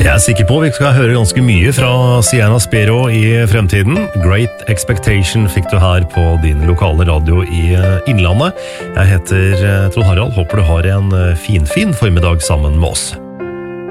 Jeg sikker på vi skal høre ganske mye fra Sienna Spero i fremtiden. Great Expectation fikk du her på din lokale radio i Innlandet. Jeg heter Trond Harald, håper du har en fin formiddag sammen med oss.